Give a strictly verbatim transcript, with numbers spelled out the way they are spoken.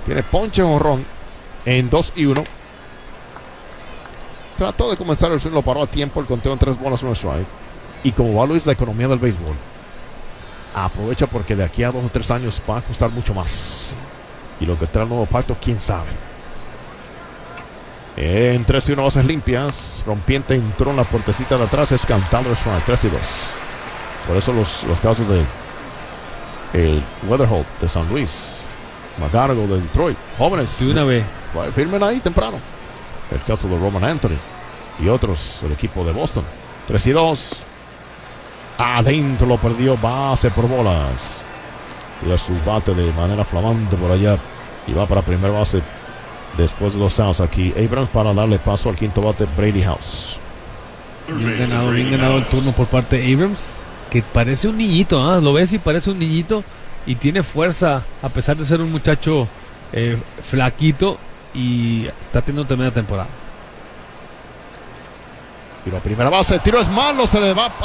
Tiene ponche jonrón en dos y uno. Trató de comenzar el swing, lo paró a tiempo. El conteo en tres bolas, un strike. Y como va, Luis, la economía del béisbol, aprovecha porque de aquí a dos o tres años va a costar mucho más. Y lo que trae el nuevo pacto, quién sabe. En tres y uno bases limpias. Rompiente entró en la puertecita de atrás. Es cantado el strike. tres y dos. Por eso los, los casos de el Weatherholt de San Luis, McGarrigle de Detroit, jóvenes, de una vez, bueno, firmen ahí temprano. El caso de Roman Anthony y otros, el equipo de Boston. tres y dos. Adentro lo perdió, base por bolas. Tira su bate de manera flamante por allá y va para primera base después de los outs aquí. Abrams para darle paso al quinto bate, Brady House. Bien ganado, bien ganado el turno por parte de Abrams, que parece un niñito, ¿eh? Lo ves y parece un niñito y tiene fuerza a pesar de ser un muchacho eh, flaquito y está teniendo tremenda temporada. Tiro a primera base, tiro es malo, se le va